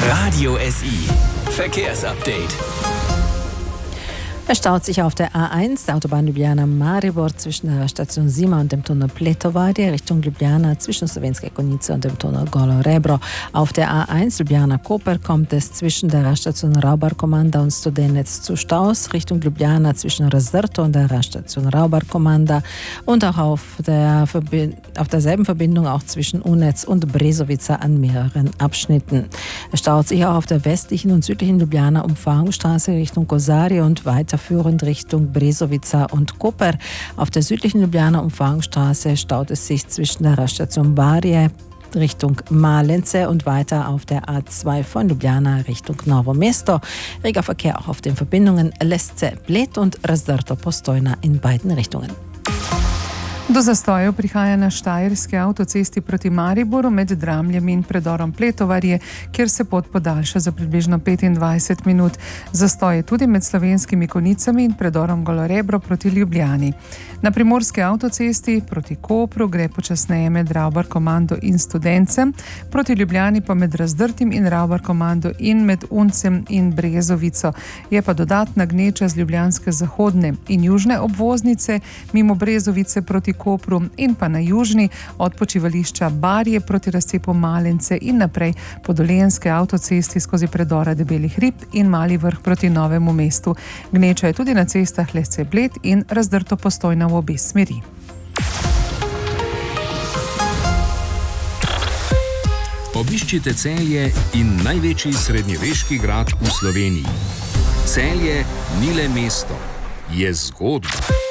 Radio SI Verkehrsupdate. Es staut sich auf der A1, der Autobahn Ljubljana-Maribor, zwischen der Station Zima und dem Tunnel Pletovarje, Richtung Ljubljana zwischen Slovenskej Konjice und dem Tunnel Golo Rebro. Auf der A1 Ljubljana-Koper kommt es zwischen der Raststation Raubar-Komanda und Studenec zu Staus, Richtung Ljubljana zwischen Razdrto und der Raststation Raubar-Komanda und auch auf derselben Verbindung auch zwischen Unec und Brezovica an mehreren Abschnitten. Es staut sich auch auf der westlichen und südlichen Ljubljana-Umfahrungsstraße Richtung Kozarje und weiterführend Richtung Brezovica und Koper. Auf der südlichen Ljubljana-Umfahrungsstraße staut es sich zwischen der Raststation Barje Richtung Malence und weiter auf der A2 von Ljubljana Richtung Novo Mesto. Reger Verkehr auch auf den Verbindungen Lesce, Bled und Razdrto Postojna in beiden Richtungen. Do zastojev prihaja na štajerski avtocesti proti Mariboru med Dramljem in predorom Pletovarje, kjer se pot podaljša za približno 25 minut. Zastoj je tudi med Slovenskimi Konjicami in predorom Golo Rebro proti Ljubljani. Na primorski avtocesti proti Kopru gre počasneje med Raubar-Komando in Studencem, proti Ljubljani pa med Razdrtim in Raubar-Komando in med Uncem in Brezovico. Je pa dodatna gneča z ljubljanske zahodne in južne obvoznice mimo Brezovice proti Kopru in pa na južni od počivališča Barje proti razcepu Malence in naprej po dolenjske avtocesti skozi predora Debelih Rib in Mali Vrh proti Novemu mestu. Gneča je tudi na cestah Lesce, Bled in Razdrto Postojna v obe smeri. Obiščite Celje in največji srednjeveški grad v Sloveniji. Celje ni le mesto, je zgodba.